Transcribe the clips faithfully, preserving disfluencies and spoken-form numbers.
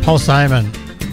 Paul Simon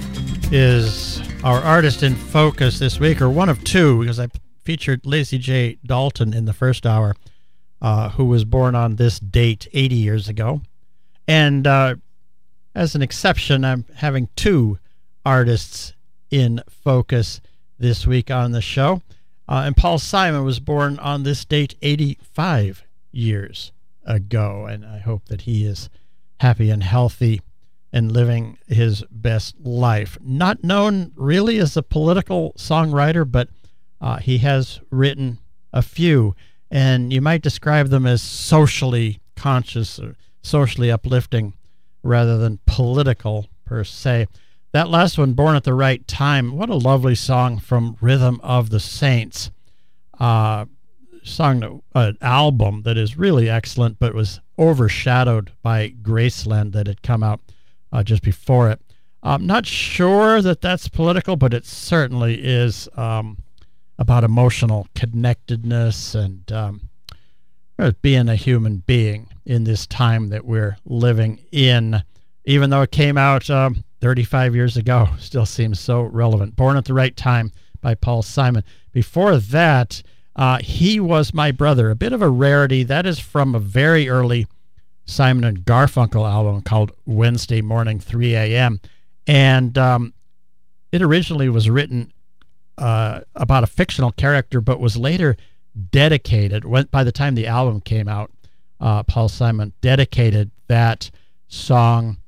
is our artist in focus this week, or one of two, because I featured Lacey J. Dalton in the first hour, uh, who was born on this date eighty years ago. And uh, as an exception, I'm having two artists in focus this week on the show. Uh, and Paul Simon was born on this date eighty-five years ago, and I hope that he is happy and healthy and living his best life. Not known really as a political songwriter, but uh, he has written a few, and you might describe them as socially conscious or socially uplifting rather than political per se. That last one, Born at the Right Time, what a lovely song from Rhythm of the Saints. Uh, song, an album that is really excellent, but was overshadowed by Graceland that had come out uh, just before it. I'm not sure that that's political, but it certainly is um, about emotional connectedness and um, being a human being in this time that we're living in. Even though it came out um, thirty-five years ago, still seems so relevant. Born at the Right Time by Paul Simon. Before that, uh, He Was My Brother, a bit of a rarity. That is from a very early Simon and Garfunkel album called Wednesday Morning three a.m. And um, it originally was written uh, about a fictional character, but was later dedicated. When, by the time the album came out, uh, Paul Simon dedicated that song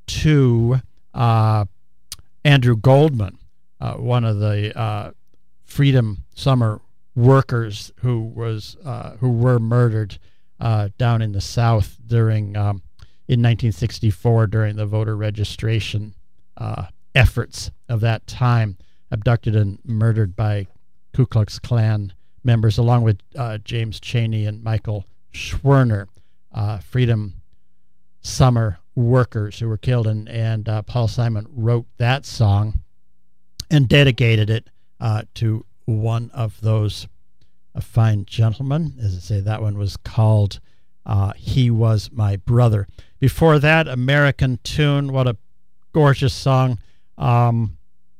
to uh, Andrew Goldman, uh, one of the uh, Freedom Summer workers who was uh, who were murdered uh, down in the South during um, in nineteen sixty-four during the voter registration uh, efforts of that time, abducted and murdered by Ku Klux Klan members, along with uh, James Chaney and Michael Schwerner, uh, Freedom Summer workers who were killed, and, and uh, Paul Simon wrote that song and dedicated it uh, to one of those uh, fine gentlemen. As I say, that one was called uh, He Was My Brother. Before that, American Tune, what a gorgeous song. Um,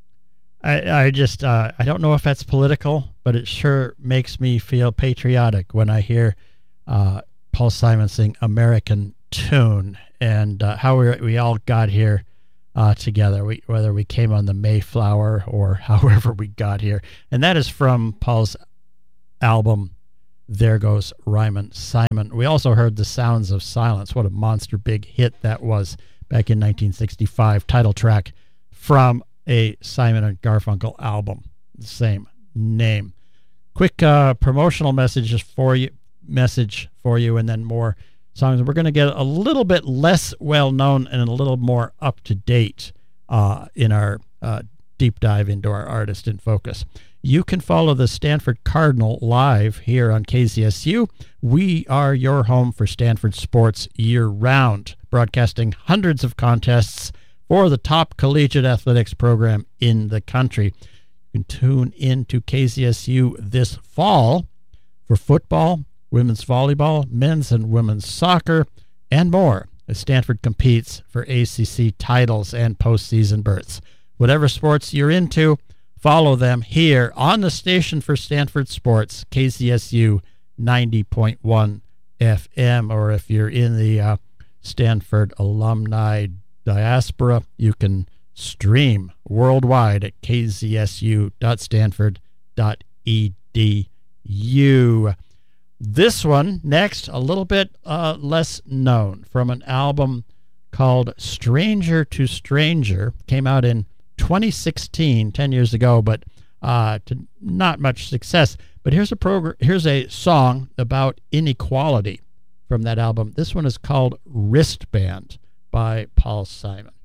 I, I just, uh, I don't know if that's political, but it sure makes me feel patriotic when I hear uh, Paul Simon sing American Tune, and uh, how we, we all got here uh, together, we, whether we came on the Mayflower or however we got here. And that is from Paul's album, There Goes Ryman Simon. We also heard The Sounds of Silence. What a monster big hit that was back in nineteen sixty-five. Title track from a Simon and Garfunkel album, the same name. Quick uh, promotional messages for you, message for you, and then more songs. We're going to get a little bit less well-known and a little more up-to-date uh, in our uh, deep dive into our artist in focus. You can follow the Stanford Cardinal live here on K Z S U. We are your home for Stanford sports year-round, broadcasting hundreds of contests for the top collegiate athletics program in the country. You can tune in to K Z S U this fall for football, women's volleyball, men's and women's soccer, and more as Stanford competes for A C C titles and postseason berths. Whatever sports you're into, follow them here on the station for Stanford Sports, K Z S U ninety point one F M, or if you're in the uh, Stanford alumni diaspora, you can stream worldwide at k z s u dot stanford dot e d u. This one, next, a little bit uh, less known, from an album called Stranger to Stranger. Came out in twenty sixteen, ten years ago, but uh, to not much success. But here's a progr- here's a song about inequality from that album. This one is called Wristband by Paul Simon.